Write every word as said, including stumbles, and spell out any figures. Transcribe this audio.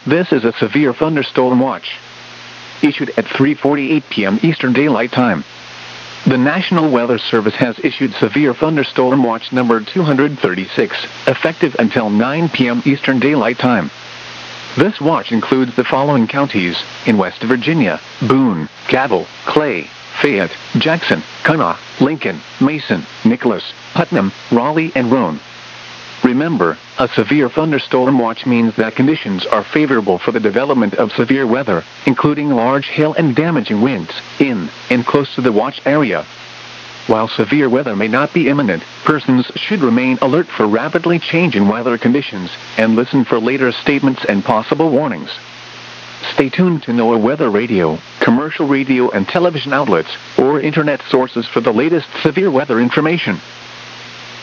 This is a severe thunderstorm watch, issued at three forty-eight p m Eastern Daylight Time. The National Weather Service has issued Severe Thunderstorm Watch number two hundred thirty-six, effective until nine p m Eastern Daylight Time. This watch includes the following counties in West Virginia: Boone, Cabell, Clay, Fayette, Jackson, Kanawha, Lincoln, Mason, Nicholas, Putnam, Raleigh, and Roane. Remember, a severe thunderstorm watch means that conditions are favorable for the development of severe weather, including large hail and damaging winds, in and close to the watch area. While severe weather may not be imminent, persons should remain alert for rapidly changing weather conditions and listen for later statements and possible warnings. Stay tuned to NOAA Weather Radio, commercial radio and television outlets, or internet sources for the latest severe weather information.